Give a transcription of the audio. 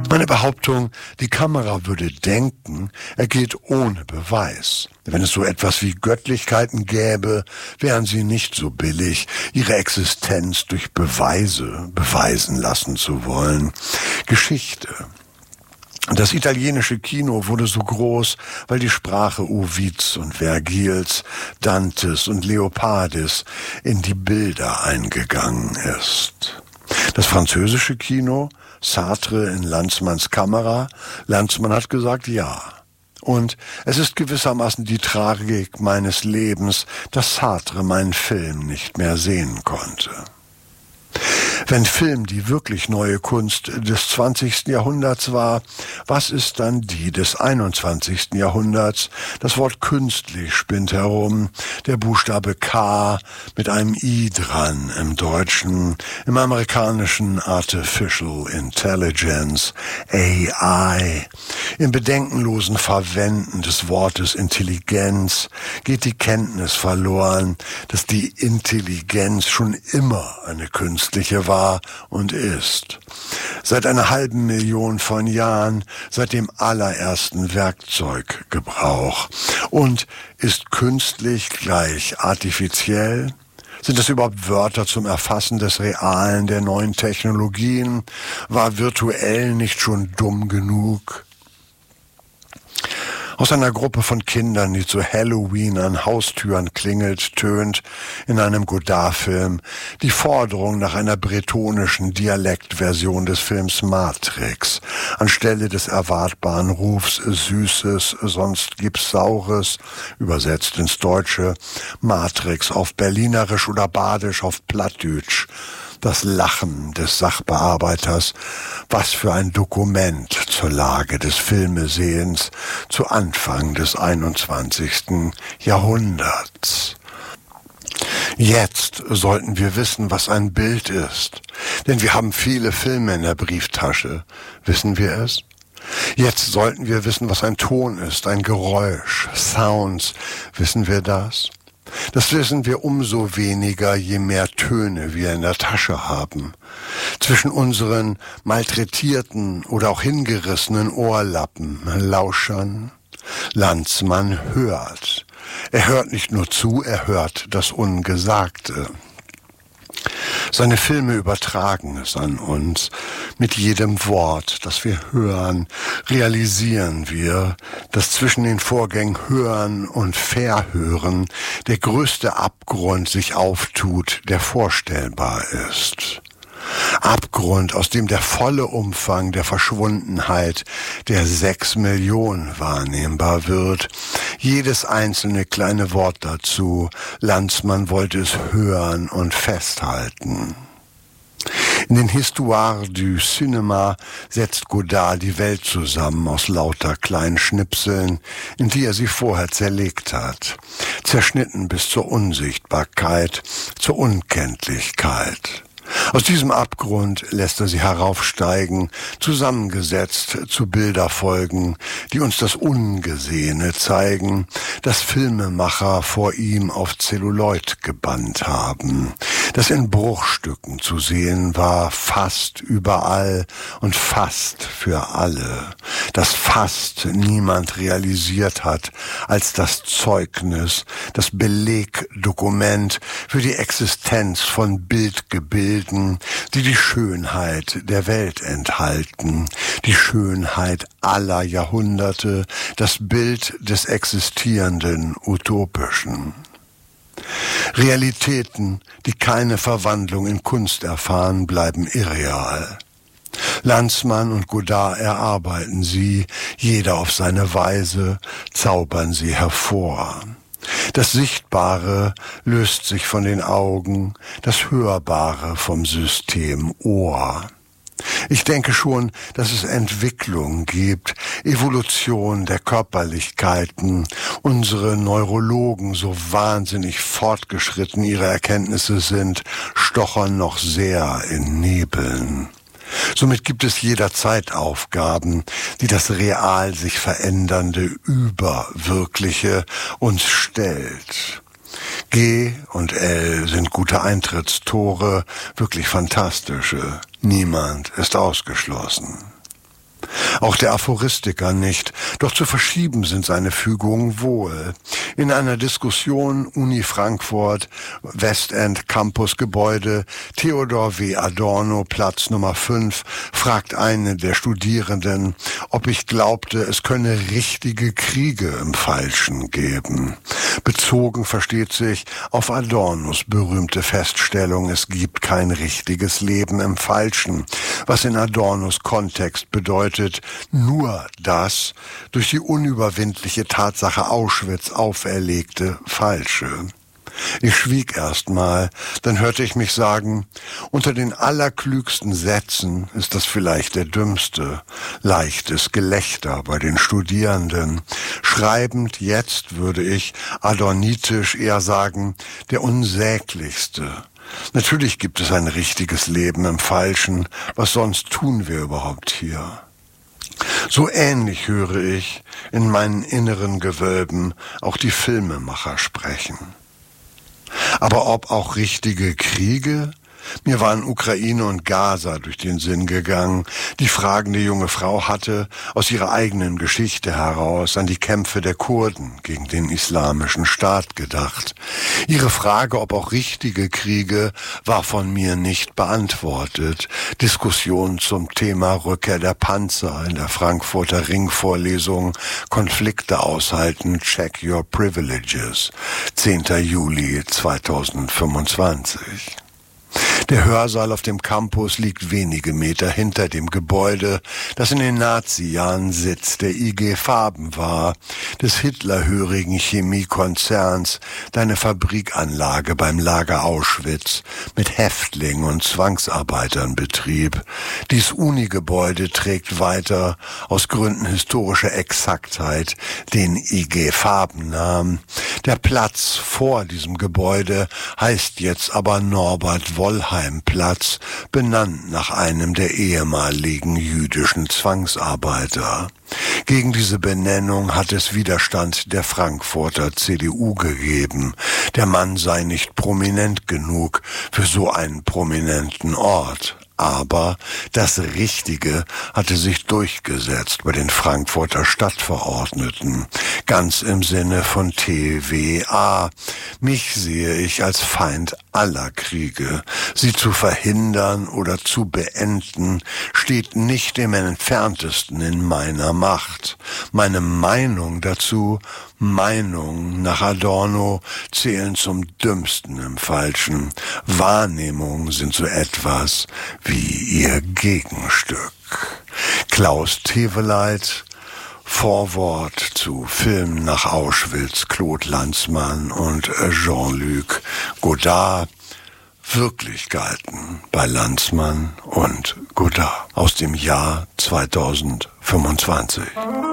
Meine Behauptung, die Kamera würde denken, er geht ohne Beweis. Wenn es so etwas wie Göttlichkeiten gäbe, wären sie nicht so billig, ihre Existenz durch Beweise beweisen lassen zu wollen. Geschichte. Das italienische Kino wurde so groß, weil die Sprache Ovids und Vergils, Dantes und Leopardis in die Bilder eingegangen ist. Das französische Kino, Sartre in Lanzmanns Kamera, Lanzmann hat gesagt ja. Und es ist gewissermaßen die Tragik meines Lebens, dass Sartre meinen Film nicht mehr sehen konnte. Wenn Film die wirklich neue Kunst des 20. Jahrhunderts war, was ist dann die des 21. Jahrhunderts? Das Wort künstlich spinnt herum, der Buchstabe K mit einem I dran im Deutschen, im amerikanischen Artificial Intelligence, AI. Im bedenkenlosen Verwenden des Wortes Intelligenz geht die Kenntnis verloren, dass die Intelligenz schon immer eine künstliche war und ist. Seit einer halben Million von Jahren, seit dem allerersten Werkzeuggebrauch. Und ist künstlich gleich artifiziell? Sind das überhaupt Wörter zum Erfassen des Realen der neuen Technologien? War virtuell nicht schon dumm genug? Aus einer Gruppe von Kindern, die zu Halloween an Haustüren klingelt, tönt in einem Godard-Film die Forderung nach einer bretonischen Dialektversion des Films Matrix. Anstelle des erwartbaren Rufs Süßes, sonst gibt's Saures, übersetzt ins Deutsche, Matrix auf Berlinerisch oder Badisch auf Plattdütsch. Das Lachen des Sachbearbeiters, was für ein Dokument zur Lage des Filmesehens zu Anfang des 21. Jahrhunderts. Jetzt sollten wir wissen, was ein Bild ist, denn wir haben viele Filme in der Brieftasche. Wissen wir es? Jetzt sollten wir wissen, was ein Ton ist, ein Geräusch, Sounds. Wissen wir das? Das wissen wir umso weniger, je mehr Töne wir in der Tasche haben. Zwischen unseren malträtierten oder auch hingerissenen Ohrlappen lauschern. Lanzmann hört. Er hört nicht nur zu, er hört das Ungesagte. Seine Filme übertragen es an uns. Mit jedem Wort, das wir hören, realisieren wir, dass zwischen den Vorgängen Hören und Verhören der größte Abgrund sich auftut, der vorstellbar ist. Abgrund, aus dem der volle Umfang der Verschwundenheit der 6 Millionen wahrnehmbar wird. Jedes einzelne kleine Wort dazu. Lanzmann wollte es hören und festhalten. In den Histoires du Cinéma setzt Godard die Welt zusammen aus lauter kleinen Schnipseln, in die er sie vorher zerlegt hat. Zerschnitten bis zur Unsichtbarkeit, zur Unkenntlichkeit. Aus diesem Abgrund lässt er sie heraufsteigen, zusammengesetzt zu Bilderfolgen, die uns das Ungesehene zeigen, das Filmemacher vor ihm auf Zelluloid gebannt haben, das in Bruchstücken zu sehen war, fast überall und fast für alle, das fast niemand realisiert hat als das Zeugnis, das Belegdokument für die Existenz von Bildgebilden, die die Schönheit der Welt enthalten, die Schönheit aller Jahrhunderte, das Bild des existierenden Utopischen. Realitäten, die keine Verwandlung in Kunst erfahren, bleiben irreal. Lanzmann und Godard erarbeiten sie, jeder auf seine Weise, zaubern sie hervor. Das Sichtbare löst sich von den Augen, das Hörbare vom System Ohr. Ich denke schon, dass es Entwicklung gibt, Evolution der Körperlichkeiten. Unsere Neurologen, so wahnsinnig fortgeschritten ihre Erkenntnisse sind, stochern noch sehr in Nebeln. Somit gibt es jederzeit Aufgaben, die das real sich verändernde Überwirkliche uns stellt. G und L sind gute Eintrittstore, wirklich fantastische. Niemand ist ausgeschlossen. Auch der Aphoristiker nicht, doch zu verschieben sind seine Fügungen wohl. In einer Diskussion Uni Frankfurt, Westend Campusgebäude, Theodor W. Adorno, Platz Nummer 5, fragt eine der Studierenden, ob ich glaubte, es könne richtige Kriege im Falschen geben. Bezogen, versteht sich, auf Adornos berühmte Feststellung, es gibt kein richtiges Leben im Falschen, was in Adornos Kontext bedeutet, nur das durch die unüberwindliche Tatsache Auschwitz auferlegte Falsche. Ich schwieg erstmal, dann hörte ich mich sagen, unter den allerklügsten Sätzen ist das vielleicht der dümmste, leichtes Gelächter bei den Studierenden. Schreibend jetzt würde ich adornitisch eher sagen, der unsäglichste. Natürlich gibt es ein richtiges Leben im Falschen, was sonst tun wir überhaupt hier? So ähnlich höre ich in meinen inneren Gewölben auch die Filmemacher sprechen. Aber ob auch richtige Kriege? Mir waren Ukraine und Gaza durch den Sinn gegangen. Die fragende junge Frau hatte aus ihrer eigenen Geschichte heraus an die Kämpfe der Kurden gegen den Islamischen Staat gedacht. Ihre Frage, ob auch richtige Kriege, war von mir nicht beantwortet. Diskussion zum Thema Rückkehr der Panzer in der Frankfurter Ringvorlesung Konflikte aushalten, check your privileges. 10. Juli 2025. Der Hörsaal auf dem Campus liegt wenige Meter hinter dem Gebäude, das in den Nazi-Jahren Sitz der IG Farben war, des hitlerhörigen Chemiekonzerns, deine Fabrikanlage beim Lager Auschwitz mit Häftlingen und Zwangsarbeitern betrieb. Dies Uni-Gebäude trägt weiter, aus Gründen historischer Exaktheit, den IG Farbennamen. Der Platz vor diesem Gebäude heißt jetzt aber Norbert-Wollheim-Platz, benannt nach einem der ehemaligen jüdischen Zwangsarbeiter. Gegen diese Benennung hat es Widerstand der Frankfurter CDU gegeben. Der Mann sei nicht prominent genug für so einen prominenten Ort. Aber das Richtige hatte sich durchgesetzt bei den Frankfurter Stadtverordneten, ganz im Sinne von TWA. Mich sehe ich als Feind aller Kriege. Sie zu verhindern oder zu beenden, steht nicht im Entferntesten in meiner Macht. Meine Meinung dazu, Meinungen nach Adorno, zählen zum Dümmsten im Falschen. Wahrnehmungen sind so etwas wie ihr Gegenstück. Klaus Teweleit, Vorwort zu Filmen nach Auschwitz, Claude Lanzmann und Jean-Luc Godard, Wirklichkeiten bei Lanzmann und Godard aus dem Jahr 2025.